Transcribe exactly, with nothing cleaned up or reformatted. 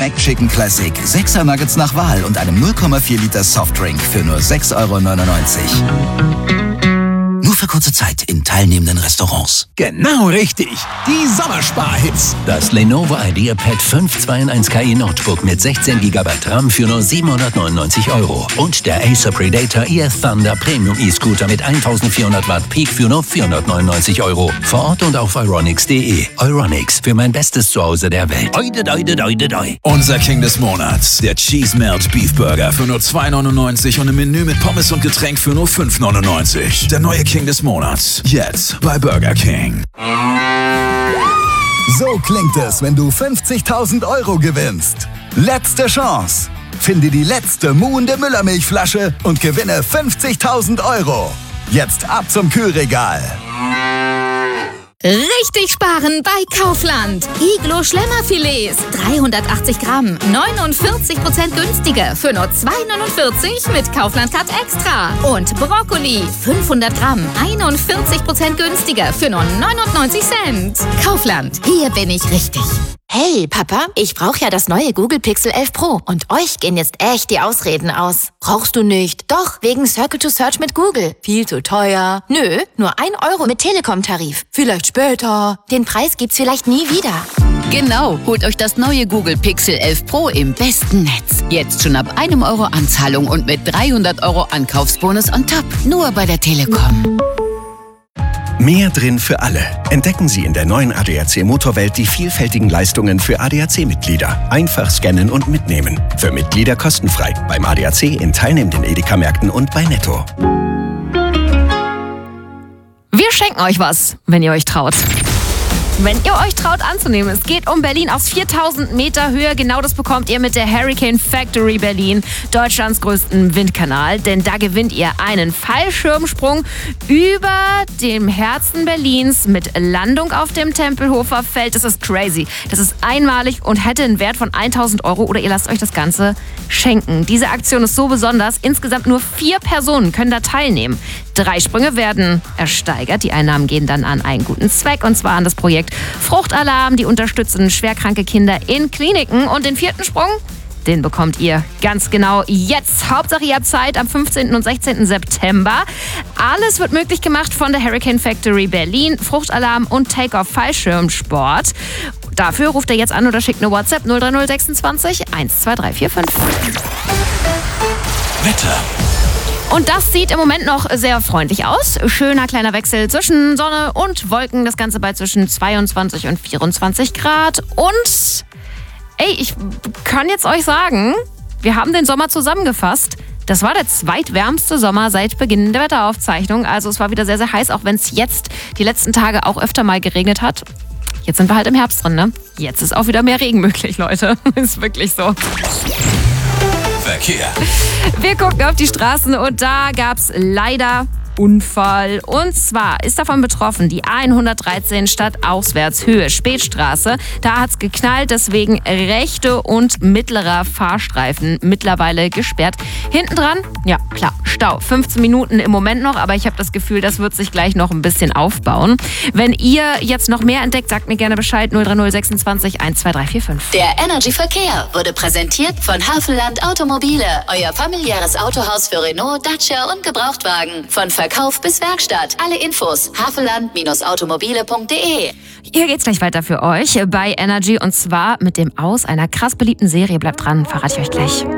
McChicken Classic, sechser Nuggets nach Wahl und einem null Komma vier Liter Softdrink für nur sechs Euro neunundneunzig. Nur für kurze Zeit in teilnehmenden Restaurants. Genau richtig. Die Sommerspar-Hits. Das Lenovo IdeaPad fünf zwei in eins K I Notebook mit sechzehn Gigabyte RAM für nur siebenhundertneunundneunzig Euro. Und der Acer Predator E F Thunder Premium E-Scooter mit eintausendvierhundert Watt Peak für nur vierhundertneunundneunzig Euro. Vor Ort und auf euronics punkt de. Euronics, für mein bestes Zuhause der Welt. Oide, oide, oide, oide. Unser King des Monats. Der Cheese Melt Beef Burger für nur zwei neunundneunzig und ein Menü mit Pommes und Getränk für nur fünf neunundneunzig. Der neue King des Monats. Jetzt bei Burger King. So klingt es, wenn du fünfzigtausend Euro gewinnst. Letzte Chance. Finde die letzte muhende Müllermilchflasche und gewinne fünfzigtausend Euro. Jetzt ab zum Kühlregal. Richtig sparen bei Kaufland. Iglo Schlemmerfilets, dreihundertachtzig Gramm, neunundvierzig Prozent günstiger für nur zwei neunundvierzig mit Kaufland Cut Extra. Und Brokkoli, fünfhundert Gramm, einundvierzig Prozent günstiger für nur neunundneunzig Cent. Kaufland, hier bin ich richtig. Hey, Papa, ich brauche ja das neue Google Pixel elf Pro und euch gehen jetzt echt die Ausreden aus. Brauchst du nicht? Doch, wegen Circle to Search mit Google. Viel zu teuer. Nö, nur ein Euro mit Telekom-Tarif. Vielleicht später. Den Preis gibt's vielleicht nie wieder. Genau, holt euch das neue Google Pixel elf Pro im besten Netz. Jetzt schon ab einem Euro Anzahlung und mit dreihundert Euro Ankaufsbonus on top. Nur bei der Telekom. Mehr drin für alle. Entdecken Sie in der neuen A D A C Motorwelt die vielfältigen Leistungen für A D A C-Mitglieder. Einfach scannen und mitnehmen. Für Mitglieder kostenfrei. Beim A D A C in teilnehmenden Edeka-Märkten und bei Netto. Wir schenken euch was, wenn ihr euch traut. Wenn ihr euch traut anzunehmen. Es geht um Berlin aus viertausend Meter Höhe. Genau das bekommt ihr mit der Hurricane Factory Berlin, Deutschlands größten Windkanal. Denn da gewinnt ihr einen Fallschirmsprung über dem Herzen Berlins mit Landung auf dem Tempelhofer Feld. Das ist crazy. Das ist einmalig und hätte einen Wert von tausend Euro oder ihr lasst euch das Ganze schenken. Diese Aktion ist so besonders. Insgesamt nur vier Personen können da teilnehmen. Drei Sprünge werden ersteigert. Die Einnahmen gehen dann an einen guten Zweck und zwar an das Projekt Fruchtalarm. Die unterstützen schwerkranke Kinder in Kliniken. Und den vierten Sprung, den bekommt ihr ganz genau jetzt. Hauptsache ihr habt Zeit am fünfzehnten und sechzehnten September. Alles wird möglich gemacht von der Hurricane Factory Berlin, Fruchtalarm und Take-Off Fallschirmsport. Dafür ruft ihr jetzt an oder schickt eine WhatsApp null drei null sechsundzwanzig eins zwei drei vier fünf. Wetter. Und das sieht im Moment noch sehr freundlich aus. Schöner kleiner Wechsel zwischen Sonne und Wolken. Das Ganze bei zwischen zweiundzwanzig und vierundzwanzig Grad. Und, ey, ich kann jetzt euch sagen, wir haben den Sommer zusammengefasst. Das war der zweitwärmste Sommer seit Beginn der Wetteraufzeichnung. Also es war wieder sehr, sehr heiß, auch wenn es jetzt die letzten Tage auch öfter mal geregnet hat. Jetzt sind wir halt im Herbst drin, ne? Jetzt ist auch wieder mehr Regen möglich, Leute. Ist wirklich so. Verkehr. Wir gucken auf die Straßen und da gab's leider Unfall. Und zwar ist davon betroffen die A hundertdreizehn stadtauswärts Höhe Spätstraße. Da hat's geknallt, deswegen rechte und mittlerer Fahrstreifen mittlerweile gesperrt. Hinten dran, ja klar, Stau. fünfzehn Minuten im Moment noch, aber ich habe das Gefühl, das wird sich gleich noch ein bisschen aufbauen. Wenn ihr jetzt noch mehr entdeckt, sagt mir gerne Bescheid. null drei null sechsundzwanzig eins zwei drei vier fünf. Der Energy Verkehr wurde präsentiert von Havelland Automobile. Euer familiäres Autohaus für Renault, Dacia und Gebrauchtwagen. Von Verkauf bis Werkstatt. Alle Infos havelland Automobile punkt de. Hier geht's gleich weiter für euch bei Energy und zwar mit dem Aus einer krass beliebten Serie. Bleibt dran, verrate ich euch gleich.